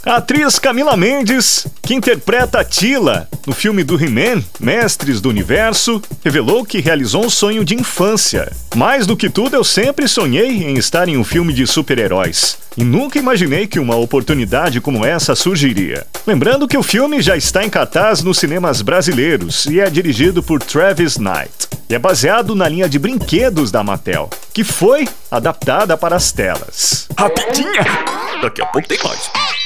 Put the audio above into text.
A atriz Camila Mendes, que interpreta a Teela no filme do He-Man, Mestres do Universo, revelou que realizou um sonho de infância. Mais do que tudo, eu sempre sonhei em estar em um filme de super-heróis. E nunca imaginei que uma oportunidade como essa surgiria. Lembrando que o filme já está em cartaz nos cinemas brasileiros e é dirigido por Travis Knight. E é baseado na linha de brinquedos da Mattel, que foi adaptada para as telas. Rapidinha! Daqui a pouco tem mais.